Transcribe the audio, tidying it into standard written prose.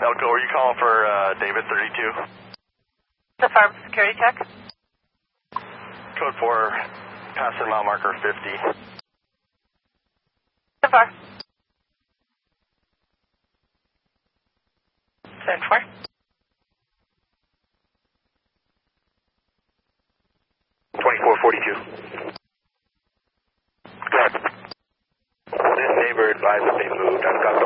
Elko, are you calling for David 32? The farm security check. Code 4, passing mile marker 50. So far. 7-4. This neighbor advised that they moved. I've got